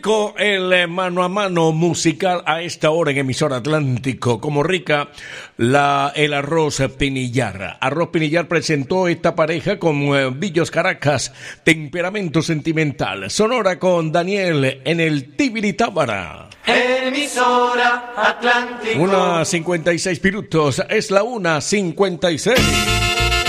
Con el mano a mano musical a esta hora en emisora Atlántico, como rica el arroz Pinillar. Arroz Pinillar presentó esta pareja con Villos Caracas, Temperamento Sentimental. Sonora con Daniel en el Tibiritábara. Emisora Atlántico. 1:56 minutos, es la 1:56.